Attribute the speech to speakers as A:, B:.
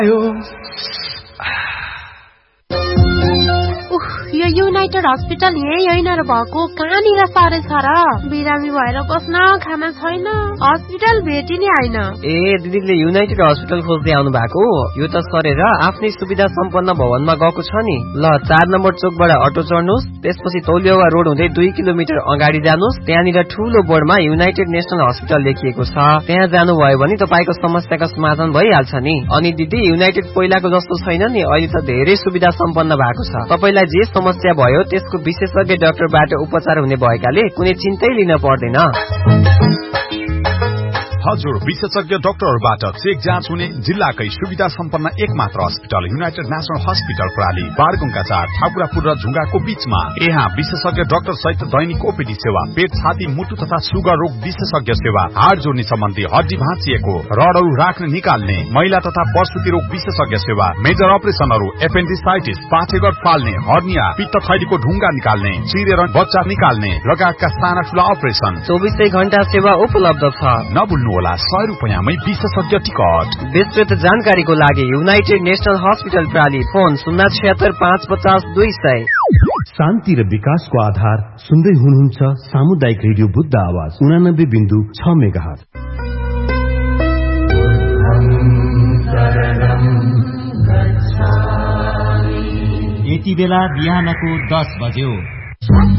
A: यो United hospital यही होइन र भएको कहाँनिर साह्रै छ र बिरामी भएर बस्न खाना छैन हस्पिटल भेटिने होइन
B: ए दिदीले युनाइटेड हस्पिटल खोज्दै आउनु भएको यो त सरेर आफ्नै सुविधा सम्पन्न भवनमा गएको छ नि ल 4 नम्बर चोकबाट अटो चढ्नुस् त्यसपछि तौलिया रोड हुँदै 2 किलोमिटर अगाडि जानुस् त्यहाँनिर ठूलो बोर्डमा युनाइटेड नेशनल हस्पिटल लेखिएको छ त्यहाँ जानुभयो भने तपाईको समस्याको समाधान भइहाल्छ नि अनि दिदी युनाइटेड पहिलाको जस्तो छैन नि अहिले त धेरै सुविधा सम्पन्न भएको छ तपाईलाई जे समस्या भयो त्यसको विशेषज्ञ डाक्टरबाट उपचार हुने भएकाले कुनै चिन्तै लिन पर्दैन
C: हजुर विशेषज्ञ डाक्टरबाट चेक जाँच हुने जिल्लाकै सुविधा सम्पन्न एकमात्र अस्पताल युनाइटेड नेशनल हस्पिटल प्राली बारगुङका 4 ठाकुरापुर र झुङ्गाको बीचमा यहाँ विशेषज्ञ डाक्टर सहित दैनिक ओपीडी सेवा पेट छाती मुटु तथा सुगर रोग विशेषज्ञ सेवा हाड जोड्ने सम्बन्धी हड्डी भाँचिएको रडहरू राख्ने निकाल्ने महिला तथा प्रसुति रोग विशेषज्ञ सेवा मेजर अपरेसनहरू एपेन्डिसाइटिस पाठेघर फाल्ने हर्निया पित्त थैलीको ढुङ्गा निकाल्ने चिरेर बच्चा निकाल्ने लगायतका साना ठूला अपरेसन 24
B: घण्टा सेवा उपलब्ध छ
C: नभुल्नु होला 100 रुपैयाँमै विशेषज्ञ टिकट
B: विस्तृत जानकारीको लागि युनाइटेड नेशनल हस्पिटल प्राली फोन 076550200
D: शान्ति र विकासको आधार सुन्दै हुनुहुन्छ सामुदायिक रेडियो बुद्ध आवाज 89.6 मेगाहर्ज
E: यति बेला बिहानको 10 बज्यो